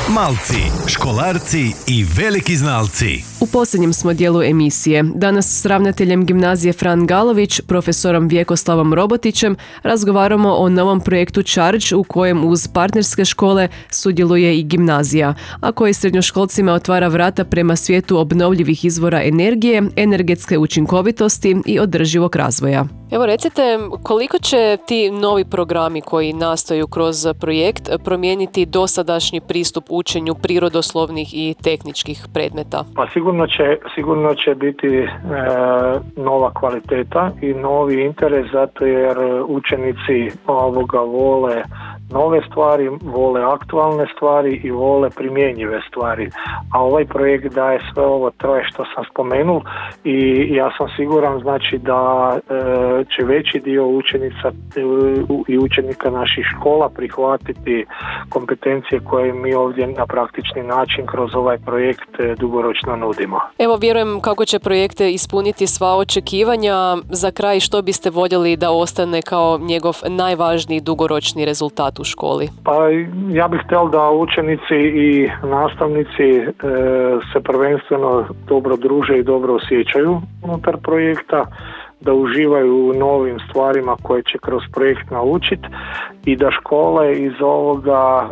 Malci, školarci i veliki znalci. U posljednjem smo dijelu emisije. Danas s ravnateljem gimnazije Fran Galović, profesorom Vjekoslavom Robotićem, razgovaramo o novom projektu Charge u kojem uz partnerske škole sudjeluje i gimnazija, a koji srednjoškolcima otvara vrata prema svijetu obnovljivih izvora energije, energetske učinkovitosti i održivog razvoja. Evo recite, koliko će ti novi programi koji nastaju kroz projekt promijeniti dosadašnji pristup učenju prirodoslovnih i tehničkih predmeta? Pa sigurno će biti nova kvaliteta i novi interes, zato jer učenici vole nove stvari, vole aktualne stvari i vole primjenjive stvari. A ovaj projekt daje sve ovo troje što sam spomenul i ja sam siguran znači da će veći dio učenica i učenika naših škola prihvatiti kompetencije koje mi ovdje na praktični način kroz ovaj projekt dugoročno nudimo. Evo, vjerujem kako će projekt ispuniti sva očekivanja. Za kraj, što biste voljeli da ostane kao njegov najvažniji dugoročni rezultat u školi? Pa ja bih htio da učenici i nastavnici se prvenstveno dobro druže i dobro osjećaju unutar projekta, da uživaju u novim stvarima koje će kroz projekt naučiti i da škole iz ovoga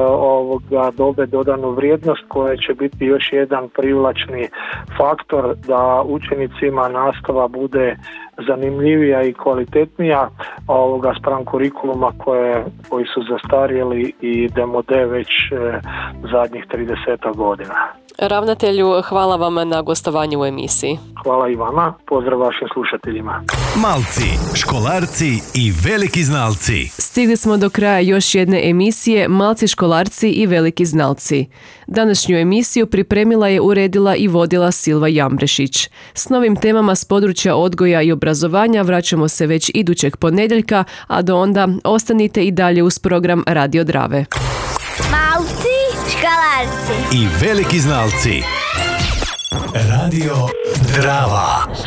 dobe dodanu vrijednost koja će biti još jedan privlačni faktor da učenicima nastava bude zanimljivija i kvalitetnija spram kurikuluma koji su zastarjeli i demode već zadnjih 30 godina. Ravnatelju, hvala vam na gostovanju u emisiji. Hvala i vama, pozdrav vašim slušateljima. Malci, školarci i veliki znalci. Stigli smo do kraja još jedne emisije Malci, školarci i veliki znalci. Današnju emisiju pripremila je, uredila i vodila Silva Jambrešić. S novim temama s područja odgoja i obrazovanja vraćamo se već idućeg ponedjeljka, a do onda ostanite i dalje uz program Radio Drave. Malci, školarci I veliki znalci. Radio Drava.